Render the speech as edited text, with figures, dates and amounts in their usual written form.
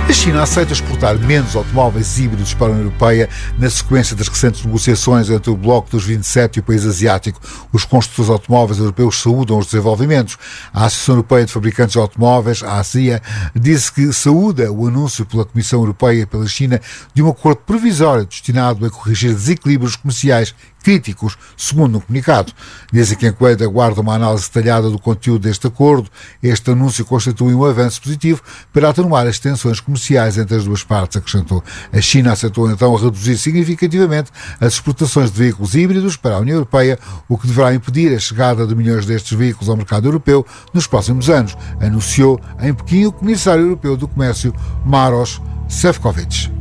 A China aceita exportar menos automóveis híbridos para a União Europeia na sequência das recentes negociações entre o Bloco dos 27 e o país asiático. Os construtores automóveis europeus saúdam os desenvolvimentos. A Associação Europeia de Fabricantes de Automóveis, a ACIA, disse que saúda o anúncio pela Comissão Europeia e pela China de um acordo provisório destinado a corrigir desequilíbrios comerciais críticos, segundo um comunicado. Dizem que enquanto aguarda uma análise detalhada do conteúdo deste acordo, este anúncio constitui um avanço positivo para atenuar as tensões comerciais entre as duas partes, acrescentou. A China aceitou então reduzir significativamente as exportações de veículos híbridos para a União Europeia, o que deverá impedir a chegada de milhões destes veículos ao mercado europeu nos próximos anos, anunciou em Pequim o Comissário Europeu do Comércio, Maroš Šefčovič.